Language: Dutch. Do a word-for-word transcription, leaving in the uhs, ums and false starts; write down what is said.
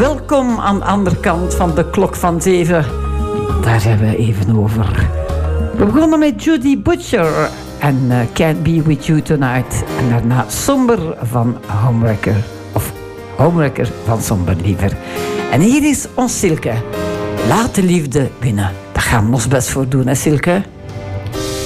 Welkom aan de andere kant van de klok van zeven. Daar zijn we even over. We begonnen met Judy Butcher en uh, Can't Be With You Tonight. En daarna Somber van Homewrecker. Of Homewrecker van Somber liever. En hier is ons Silke. Laat de liefde winnen. Daar gaan we ons best voor doen, hè Silke?